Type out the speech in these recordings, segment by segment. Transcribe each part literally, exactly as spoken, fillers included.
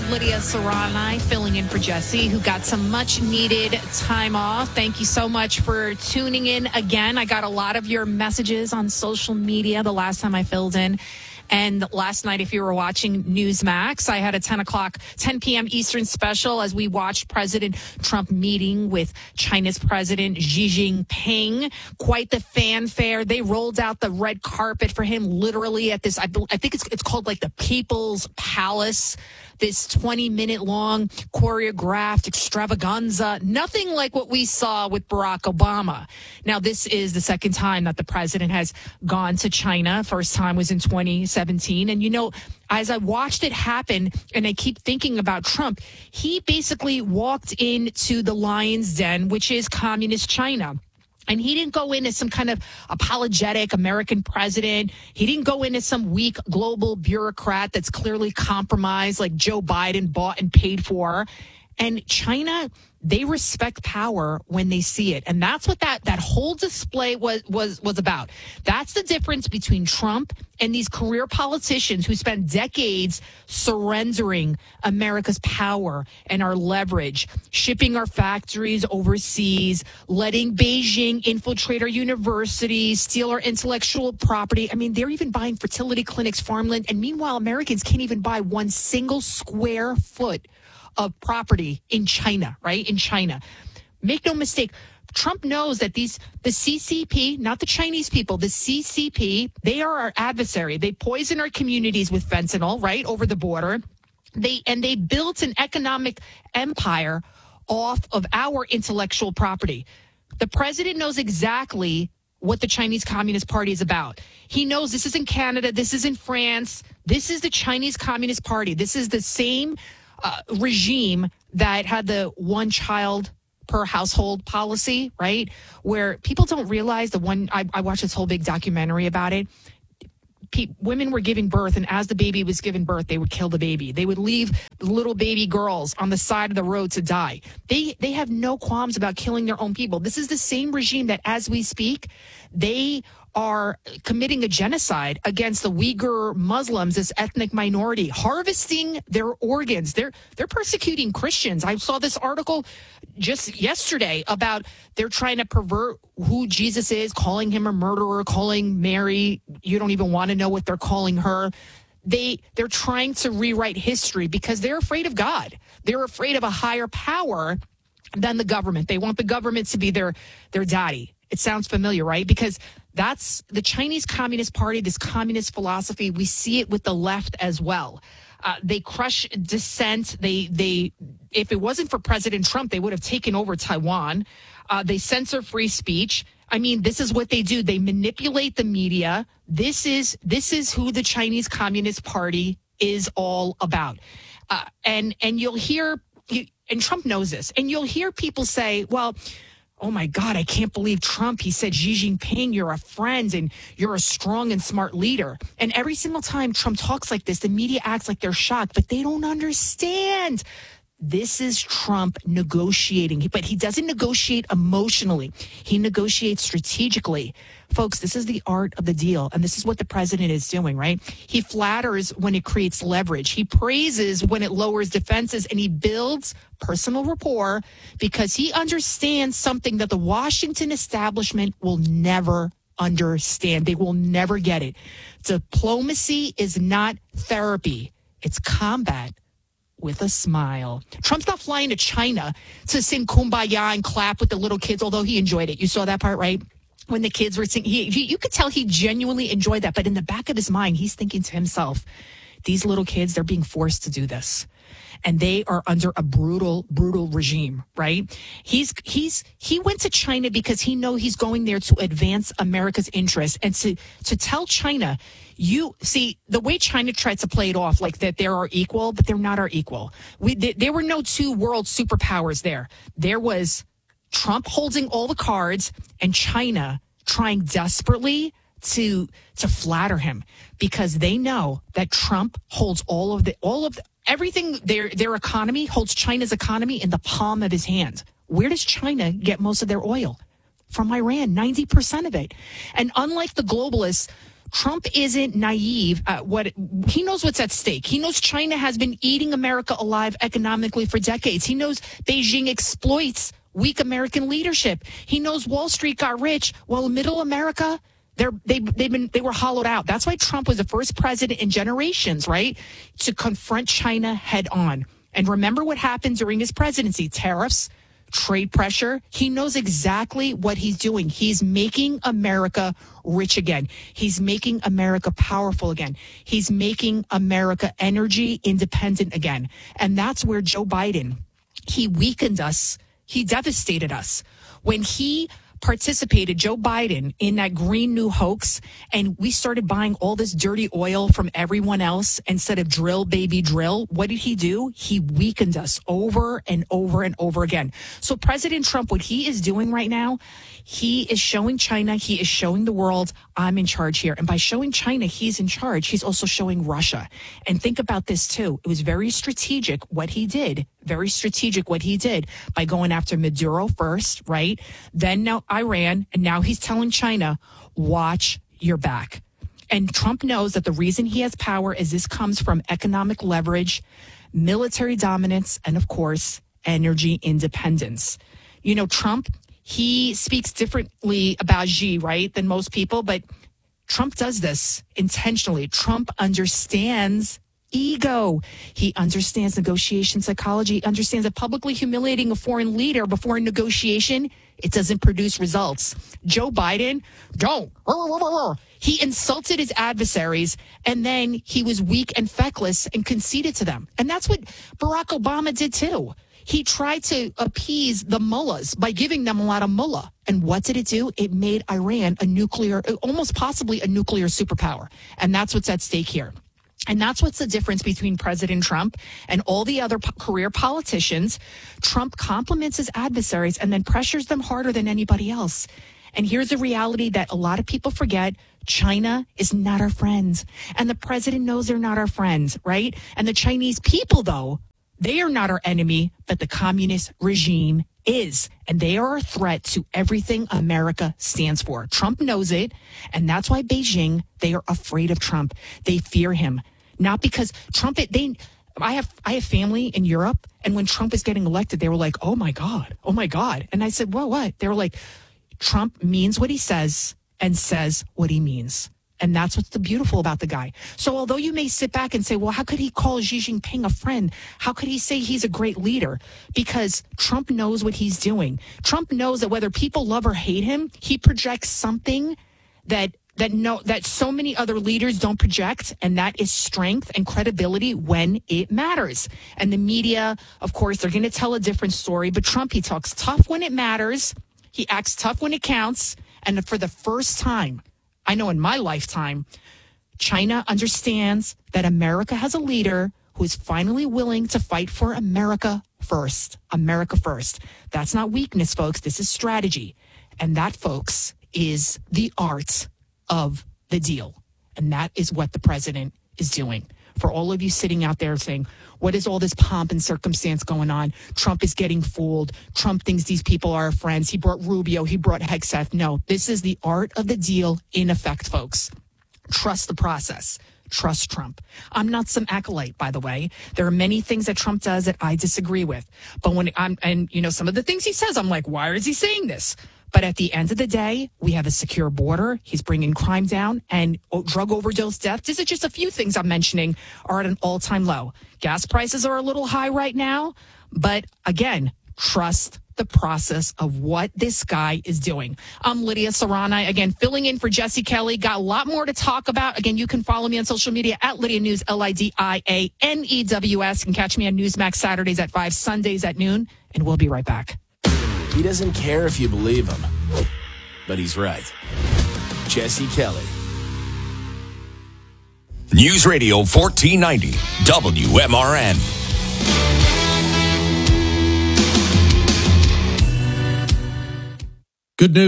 Lydia Serrani filling in for Jesse, who got some much needed time off. Thank you so much for tuning in again. I got a lot of your messages on social media the last time I filled in. And last night, if you were watching Newsmax, I had a ten o'clock, ten p.m. Eastern special as we watched President Trump meeting with China's President Xi Jinping. Quite the fanfare. They rolled out the red carpet for him literally at this, I, I think it's, it's called like the People's Palace. This twenty minute long choreographed extravaganza, nothing like what we saw with Barack Obama. Now, this is the second time that the president has gone to China. First time was in twenty seventeen. And, you know, as I watched it happen and I keep thinking about Trump, he basically walked into the lion's den, which is communist China. And he didn't go in as some kind of apologetic American president. He didn't go in as some weak global bureaucrat that's clearly compromised like Joe Biden bought and paid for. And China, they respect power when they see it. And that's what that, that whole display was, was, was about. That's the difference between Trump and these career politicians who spent decades surrendering America's power and our leverage, shipping our factories overseas, letting Beijing infiltrate our universities, steal our intellectual property. I mean, they're even buying fertility clinics, farmland. And meanwhile, Americans can't even buy one single square foot of property in China, right? In China. Make no mistake, Trump knows that these, the C C P, not the Chinese people, the C C P, they are our adversary. They poison our communities with fentanyl, right, over the border. They, and they built an economic empire off of our intellectual property. The president knows exactly what the Chinese Communist Party is about. He knows this is in Canada, this is in France, this is the Chinese Communist Party. This is the same Uh, regime that had the one child per household policy, right? Where people don't realize the one, I, I watched this whole big documentary about it. Pe- women were giving birth, and as the baby was given birth, they would kill the baby. They would leave little baby girls on the side of the road to die. They, they have no qualms about killing their own people. This is the same regime that, as we speak, they are committing a genocide against the Uyghur Muslims, this ethnic minority, harvesting their organs. They're they're persecuting Christians. I saw this article just yesterday about they're trying to pervert who Jesus is, calling him a murderer, calling Mary, you don't even want to know what they're calling her. They, they're trying to rewrite history because they're afraid of God. They're afraid of a higher power than the government. They want the government to be their, their daddy. It sounds familiar, right? Because that's the Chinese Communist Party, this communist philosophy. We see it with the left as well. Uh, they crush dissent. They, they, if it wasn't for President Trump, they would have taken over Taiwan. Uh, they censor free speech. I mean, this is what they do. They manipulate the media. This is, this is who the Chinese Communist Party is all about. Uh, and, and you'll hear, and Trump knows this, and you'll hear people say, well, oh my God, I can't believe Trump. He said, Xi Jinping, you're a friend and you're a strong and smart leader. And every single time Trump talks like this, the media acts like they're shocked, but they don't understand. This is Trump negotiating, but he doesn't negotiate emotionally. He negotiates strategically. Folks, this is the art of the deal, and this is what the president is doing, right? He flatters when it creates leverage. He praises when it lowers defenses, and he builds personal rapport because he understands something that the Washington establishment will never understand. They will never get it. Diplomacy is not therapy. It's combat with a smile. Trump's not flying to China to sing Kumbaya and clap with the little kids, although he enjoyed it. You saw that part, right? When the kids were singing, he, he, you could tell he genuinely enjoyed that. But in the back of his mind, he's thinking to himself, these little kids, they're being forced to do this. And they are under a brutal, brutal regime, right? He's, he's, he went to China because he knows he's going there to advance America's interests and to, to tell China, you see, the way China tried to play it off like that they're our equal, but they're not our equal. We, they, there were no two world superpowers there. There was Trump holding all the cards and China trying desperately to, to flatter him because they know that Trump holds all of the, all of the, everything, their, their economy holds China's economy in the palm of his hand. Where does China get most of their oil? From Iran, ninety percent of it. And unlike the globalists, Trump isn't naive. Uh, what he knows what's at stake. He knows China has been eating America alive economically for decades. He knows Beijing exploits weak American leadership. He knows Wall Street got rich while middle America, they're, they, they've been, they were hollowed out. That's why Trump was the first president in generations, right, to confront China head on. And remember what happened during his presidency: tariffs, trade pressure. He knows exactly what he's doing. He's making America rich again. He's making America powerful again. He's making America energy independent again. And that's where Joe Biden, he weakened us. He devastated us. When he participated, Joe Biden, in that Green New hoax, and we started buying all this dirty oil from everyone else instead of drill, baby, drill. What did he do? He weakened us over and over and over again. So President Trump, what he is doing right now, he is showing China, he is showing the world, I'm in charge here. And by showing China he's in charge, he's also showing Russia. And think about this too. It was very strategic what he did. Very strategic what he did by going after Maduro first, right? Then now Iran, and now he's telling China, watch your back. And Trump knows that the reason he has power is this comes from economic leverage, military dominance, and of course, energy independence. You know, Trump, he speaks differently about Xi, right, than most people, but Trump does this intentionally. Trump understands ego. He understands negotiation psychology. He understands that publicly humiliating a foreign leader before a negotiation, it doesn't produce results. Joe Biden, don't. He insulted his adversaries, and then he was weak and feckless and conceded to them. And that's what Barack Obama did too. He tried to appease the mullahs by giving them a lot of mullah. And what did it do? It made Iran a nuclear, almost possibly a nuclear superpower. And that's what's at stake here. And that's what's the difference between President Trump and all the other po- career politicians. Trump compliments his adversaries and then pressures them harder than anybody else. And here's a reality that a lot of people forget. China is not our friends. And the president knows they're not our friends, right? And the Chinese people, though, they are not our enemy, but the communist regime is. And they are a threat to everything America stands for. Trump knows it. And that's why Beijing, they are afraid of Trump. They fear him. Not because Trump, they, I have, I have family in Europe. And when Trump is getting elected, they were like, oh my God, oh my God. And I said, well, what? They were like, Trump means what he says and says what he means. And that's what's the beautiful about the guy. So although you may sit back and say, well, how could he call Xi Jinping a friend? How could he say he's a great leader? Because Trump knows what he's doing. Trump knows that whether people love or hate him, he projects something that that no that so many other leaders don't project, and that is strength and credibility when it matters. And the media, of course, they're going to tell a different story. But Trump, he talks tough when it matters. He acts tough when it counts. And for the first time, I know in my lifetime, China understands that America has a leader who is finally willing to fight for America first. America first. That's not weakness, folks. This is strategy. And that, folks, is the art of the deal. And that is what the president is doing. For all of you sitting out there saying, what is all this pomp and circumstance going on? Trump is getting fooled. Trump thinks these people are friends. He brought Rubio. He brought Hegseth. No, this is the art of the deal in effect, folks. Trust the process. Trust Trump. I'm not some acolyte, by the way. There are many things that Trump does that I disagree with. But when I'm, and you know, some of the things he says, I'm like, why is he saying this? But at the end of the day, we have a secure border. He's bringing crime down, and drug overdose death. These are just a few things I'm mentioning are at an all-time low. Gas prices are a little high right now. But again, trust the process of what this guy is doing. I'm Lydia Serrani, again, filling in for Jesse Kelly. Got a lot more to talk about. Again, you can follow me on social media at Lydia News, L I D I A N E W S. You can catch me on Newsmax Saturdays at five, Sundays at noon, and we'll be right back. He doesn't care if you believe him, but he's right. Jesse Kelly. News Radio fourteen ninety, W M R N. Good news.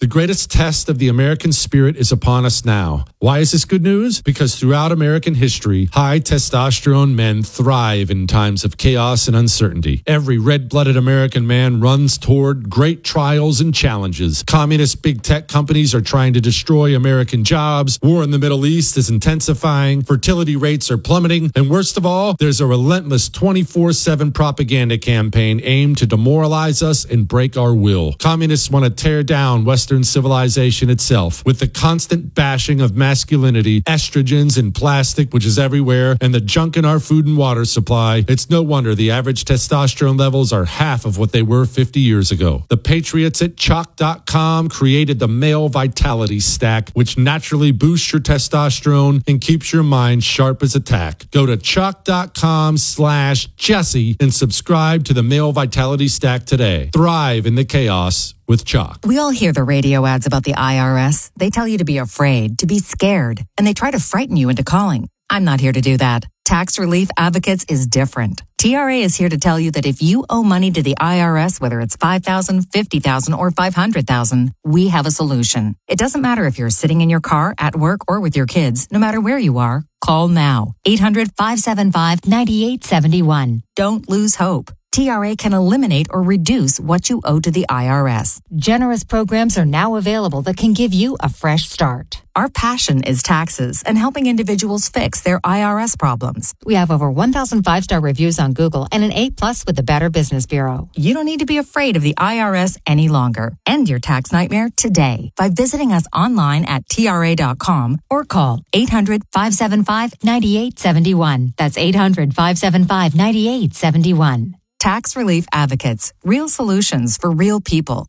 The greatest test of the American spirit is upon us now. Why is this good news? Because throughout American history, high testosterone men thrive in times of chaos and uncertainty. Every red-blooded American man runs toward great trials and challenges. Communist big tech companies are trying to destroy American jobs. War in the Middle East is intensifying. Fertility rates are plummeting. And worst of all, there's a relentless twenty-four seven propaganda campaign aimed to demoralize us and break our will. Communists want to tear down Western civilization itself with the constant bashing of masculinity, estrogens and plastic, which is everywhere, and the junk in our food and water supply. It's no wonder the average testosterone levels are half of what they were fifty years ago. The patriots at chalk dot com created the Male Vitality Stack, which naturally boosts your testosterone and keeps your mind sharp as a tack. Go to chalk dot com slash Jesse and subscribe to the Male Vitality Stack today. Thrive in the chaos with Chalk. We all hear the radio ads about the I R S. They tell you to be afraid, to be scared, and they try to frighten you into calling. I'm not here to do that. Tax Relief Advocates is different. T R A is here to tell you that if you owe money to the I R S, whether it's five thousand dollars, fifty thousand dollars, or five hundred thousand dollars, we have a solution. It doesn't matter if you're sitting in your car, at work, or with your kids. No matter where you are, call now. eight hundred, five seven five, nine eight seven one. Don't lose hope. T R A can eliminate or reduce what you owe to the I R S. Generous programs are now available that can give you a fresh start. Our passion is taxes and helping individuals fix their I R S problems. We have over one thousand five-star reviews on Google and an A plus with the Better Business Bureau. You don't need to be afraid of the I R S any longer. End your tax nightmare today by visiting us online at T R A dot com or call eight hundred, five seven five, nine eight seven one. That's eight hundred, five seven five, nine eight seven one. Tax Relief Advocates. Real solutions for real people.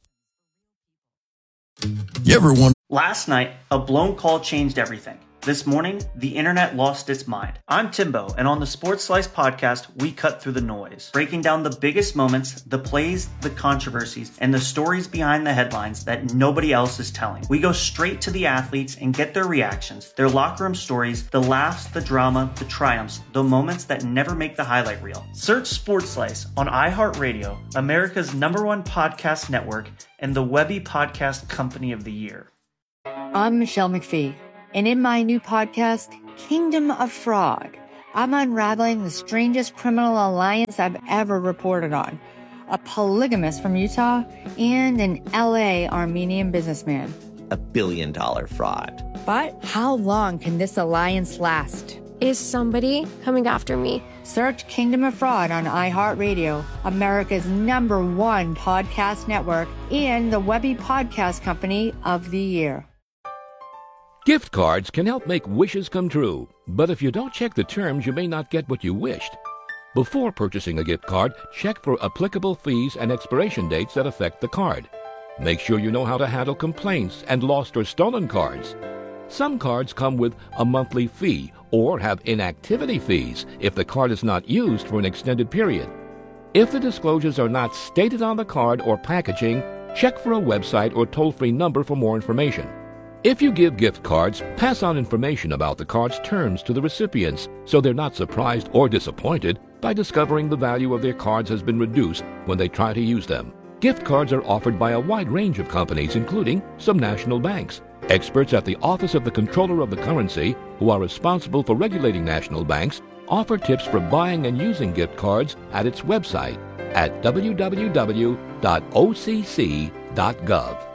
You ever wonder? Last night, a blown call changed everything. This morning, the internet lost its mind. I'm Timbo, and on the Sports Slice podcast, we cut through the noise, breaking down the biggest moments, the plays, the controversies, and the stories behind the headlines that nobody else is telling. We go straight to the athletes and get their reactions, their locker room stories, the laughs, the drama, the triumphs, the moments that never make the highlight reel. Search Sports Slice on iHeartRadio, America's number one podcast network, and the Webby Podcast Company of the Year. I'm Michelle McPhee. And in my new podcast, Kingdom of Fraud, I'm unraveling the strangest criminal alliance I've ever reported on. A polygamist from Utah and an L A Armenian businessman. A billion dollar fraud. But how long can this alliance last? Is somebody coming after me? Search Kingdom of Fraud on iHeartRadio, America's number one podcast network, and the Webby Podcast Company of the Year. Gift cards can help make wishes come true, but if you don't check the terms, you may not get what you wished. Before purchasing a gift card, check for applicable fees and expiration dates that affect the card. Make sure you know how to handle complaints and lost or stolen cards. Some cards come with a monthly fee or have inactivity fees if the card is not used for an extended period. If the disclosures are not stated on the card or packaging, check for a website or toll-free number for more information. If you give gift cards, pass on information about the card's terms to the recipients so they're not surprised or disappointed by discovering the value of their cards has been reduced when they try to use them. Gift cards are offered by a wide range of companies, including some national banks. Experts at the Office of the Comptroller of the Currency, who are responsible for regulating national banks, offer tips for buying and using gift cards at its website at w w w dot o c c dot gov.